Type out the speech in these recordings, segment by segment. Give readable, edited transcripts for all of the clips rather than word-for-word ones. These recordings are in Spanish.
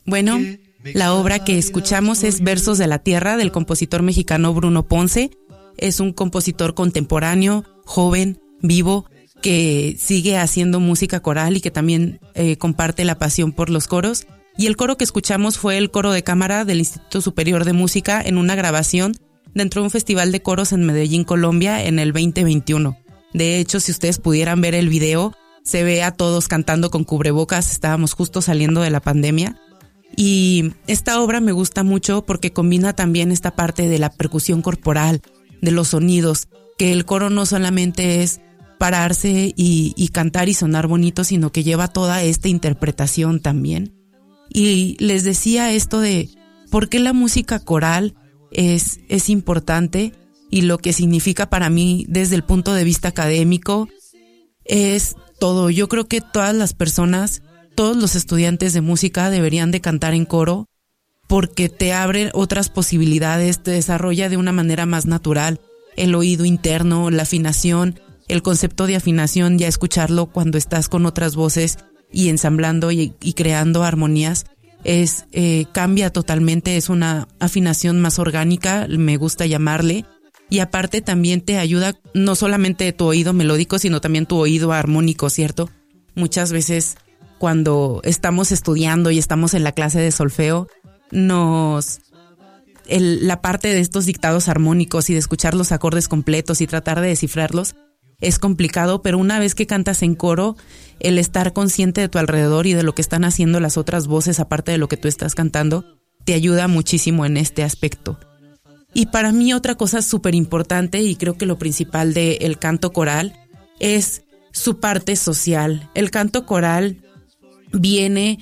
Bueno, la obra que escuchamos es Versos de la Tierra del compositor mexicano Bruno Ponce. Es un compositor contemporáneo, joven, vivo, que sigue haciendo música coral y que también comparte la pasión por los coros. Y el coro que escuchamos fue el coro de cámara del Instituto Superior de Música en una grabación dentro de un festival de coros en Medellín, Colombia, en el 2021. De hecho, si ustedes pudieran ver el video, se ve a todos cantando con cubrebocas. Estábamos justo saliendo de la pandemia. Y esta obra me gusta mucho porque combina también esta parte de la percusión corporal, de los sonidos, que el coro no solamente es pararse y cantar y sonar bonito, sino que lleva toda esta interpretación también. Y les decía esto de por qué la música coral es importante, y lo que significa para mí desde el punto de vista académico es todo. Yo creo que todas las personas, todos los estudiantes de música deberían de cantar en coro porque te abre otras posibilidades, te desarrolla de una manera más natural el oído interno, la afinación, el concepto de afinación, ya escucharlo cuando estás con otras voces y ensamblando y creando armonías, cambia totalmente, es una afinación más orgánica, me gusta llamarle, y aparte también te ayuda no solamente tu oído melódico, sino también tu oído armónico, ¿cierto? Muchas veces cuando estamos estudiando y estamos en la clase de solfeo, la parte de estos dictados armónicos y de escuchar los acordes completos y tratar de descifrarlos es complicado, pero una vez que cantas en coro, el estar consciente de tu alrededor y de lo que están haciendo las otras voces aparte de lo que tú estás cantando, te ayuda muchísimo en este aspecto. Y para mí otra cosa súper importante, y creo que lo principal del canto coral, es su parte social. El canto coral viene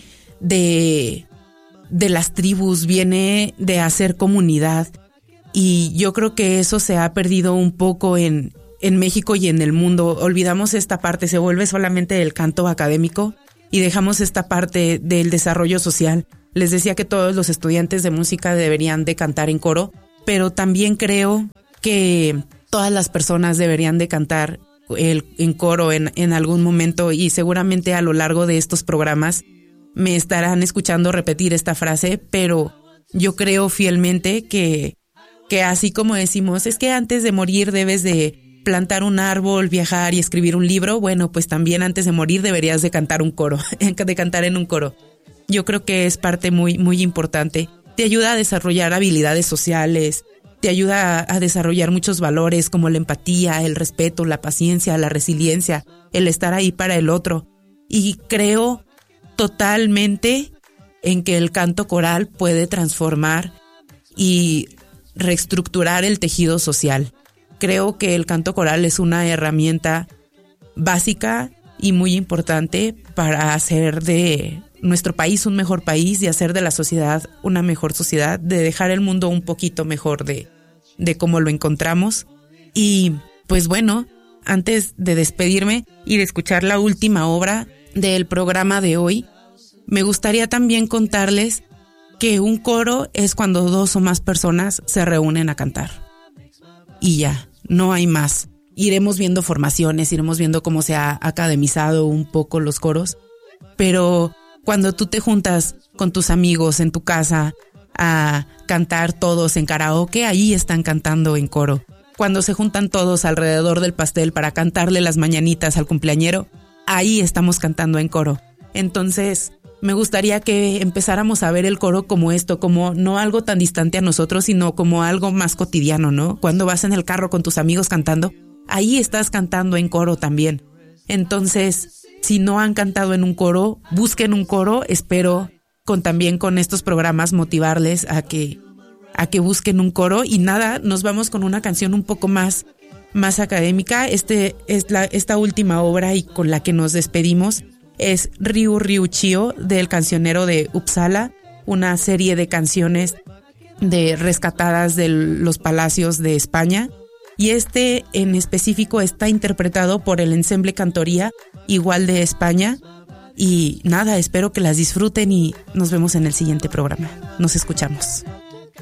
de las tribus, viene de hacer comunidad, y yo creo que eso se ha perdido un poco en México y en el mundo. Olvidamos esta parte, se vuelve solamente el canto académico y dejamos esta parte del desarrollo social. Les decía que todos los estudiantes de música deberían de cantar en coro, pero también creo que todas las personas deberían de cantar en coro en algún momento, y seguramente a lo largo de estos programas me estarán escuchando repetir esta frase, pero yo creo fielmente que así como decimos, es que antes de morir debes de plantar un árbol, viajar y escribir un libro, bueno, pues también antes de morir deberías de cantar un coro, de cantar en un coro. Yo creo que es parte muy, muy importante. Te ayuda a desarrollar habilidades sociales, te ayuda a desarrollar muchos valores como la empatía, el respeto, la paciencia, la resiliencia, el estar ahí para el otro. Y creo totalmente en que el canto coral puede transformar y reestructurar el tejido social. Creo que el canto coral es una herramienta básica y muy importante para hacer de nuestro país un mejor país y hacer de la sociedad una mejor sociedad, de dejar el mundo un poquito mejor de cómo lo encontramos. Y pues bueno, antes de despedirme y de escuchar la última obra del programa de hoy, me gustaría también contarles que un coro es cuando 2 o más personas se reúnen a cantar. Y ya, no hay más. Iremos viendo formaciones, iremos viendo cómo se ha academizado un poco los coros, pero cuando tú te juntas con tus amigos en tu casa a cantar todos en karaoke, ahí están cantando en coro. Cuando se juntan todos alrededor del pastel para cantarle las mañanitas al cumpleañero, ahí estamos cantando en coro. Entonces, me gustaría que empezáramos a ver el coro como esto, como no algo tan distante a nosotros, sino como algo más cotidiano, ¿no? Cuando vas en el carro con tus amigos cantando, ahí estás cantando en coro también. Entonces, si no han cantado en un coro, busquen un coro. Espero también con estos programas motivarles a que busquen un coro. Y nada, nos vamos con una canción un poco más académica. Esta última obra y con la que nos despedimos es Ryu Ryu Chio, del cancionero de Uppsala, una serie de canciones rescatadas de los palacios de España. Y en específico está interpretado por el ensemble Cantoría, igual de España. Y nada, espero que las disfruten y nos vemos en el siguiente programa. Nos escuchamos.